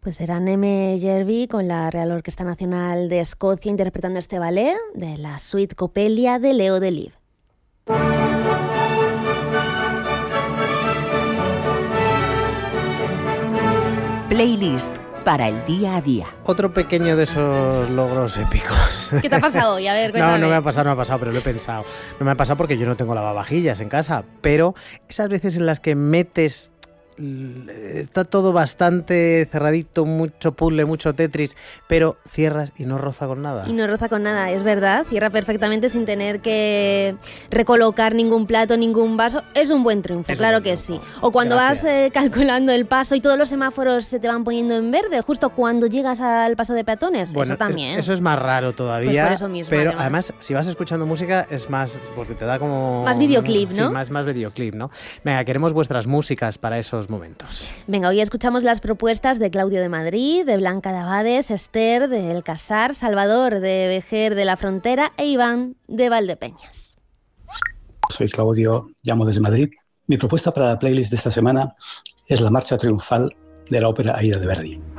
Pues era Neme Jervi con la Real Orquesta Nacional de Escocia interpretando este ballet de la suite Coppelia de Leo Delibes. Playlist para el día a día. Otro pequeño de esos logros épicos. ¿Qué te ha pasado hoy? A ver, cuéntame. No me ha pasado, pero lo he pensado. No me ha pasado porque yo no tengo lavavajillas en casa, pero esas veces en las que metes... Está todo bastante cerradito, mucho puzzle, mucho Tetris, pero cierras y no roza con nada. Y no roza con nada, es verdad. Cierra perfectamente sin tener que recolocar ningún plato, ningún vaso. Es un buen triunfo, claro que sí. O cuando vas calculando el paso y todos los semáforos se te van poniendo en verde, justo cuando llegas al paso de peatones. Bueno, eso también. Eso es más raro todavía. Pues por eso mismo, pero además, si vas escuchando música, es más, porque te da como... Más videoclip, ¿no? Sí, más videoclip, ¿no? Venga, queremos vuestras músicas para esos momentos. Venga, hoy escuchamos las propuestas de Claudio de Madrid, de Blanca de Abades, Esther de El Casar, Salvador de Vejer de la Frontera e Iván de Valdepeñas. Soy Claudio, llamo desde Madrid. Mi propuesta para la playlist de esta semana es la marcha triunfal de la ópera Aida de Verdi.